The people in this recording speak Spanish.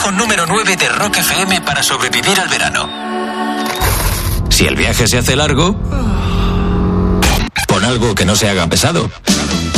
consejo número 9 de Rock FM para sobrevivir al verano. Si el viaje se hace largo, pon algo que no se haga pesado.